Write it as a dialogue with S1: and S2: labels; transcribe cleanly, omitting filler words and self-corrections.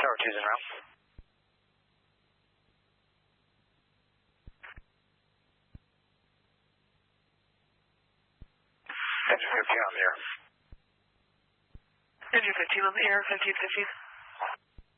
S1: Tower 2's en route. Engine 15 on the air.
S2: Engine 15 on the air, 1550.